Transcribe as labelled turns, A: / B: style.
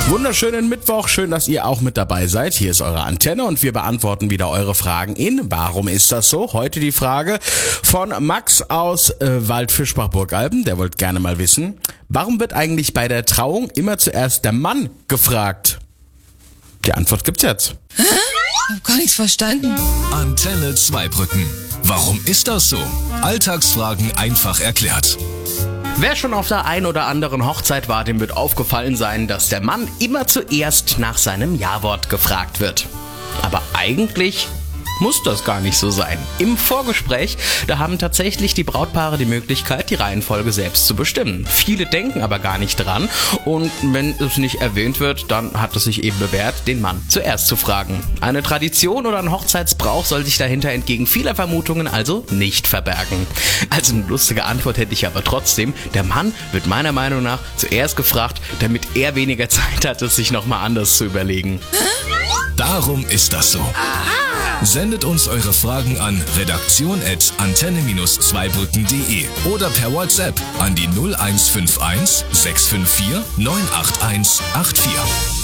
A: Wunderschönen Mittwoch, schön, dass ihr auch mit dabei seid. Hier ist eure Antenne und wir beantworten wieder eure Fragen in Warum ist das so? Heute die Frage von Max aus Waldfischbach-Burgalben. Der wollte gerne mal wissen, warum wird eigentlich bei der Trauung immer zuerst der Mann gefragt? Die Antwort gibt's jetzt.
B: Hä? Ich hab gar nichts verstanden.
C: Antenne Zweibrücken. Warum ist das so? Alltagsfragen einfach erklärt.
A: Wer schon auf der ein oder anderen Hochzeit war, dem wird aufgefallen sein, dass der Mann immer zuerst nach seinem Ja-Wort gefragt wird. Aber eigentlich muss das gar nicht so sein. Im Vorgespräch, da haben tatsächlich die Brautpaare die Möglichkeit, die Reihenfolge selbst zu bestimmen. Viele denken aber gar nicht dran und wenn es nicht erwähnt wird, dann hat es sich eben bewährt, den Mann zuerst zu fragen. Eine Tradition oder ein Hochzeitsbrauch soll sich dahinter entgegen vieler Vermutungen also nicht verbergen. Also eine lustige Antwort hätte ich aber trotzdem. Der Mann wird meiner Meinung nach zuerst gefragt, damit er weniger Zeit hat, es sich nochmal anders zu überlegen.
C: Darum ist das so. Sendet uns eure Fragen an redaktion@antenne-zweibrücken.de oder per WhatsApp an die 0151 654 98184.